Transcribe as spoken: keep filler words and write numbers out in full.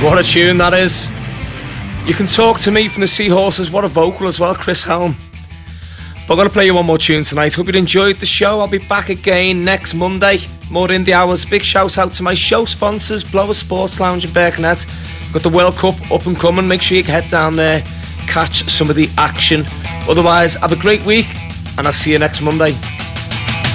What a tune that is. You Can Talk to Me from the Seahorses. What a vocal as well, Chris Helm. But I'm going to play you one more tune tonight. Hope you enjoyed the show. I'll be back again next Monday. More Indie Hours. Big shout out to my show sponsors, Blower Sports Lounge in Birkenhead. Got the World Cup up and coming. Make sure you head down there, catch some of the action. Otherwise, have a great week, and I'll see you next Monday.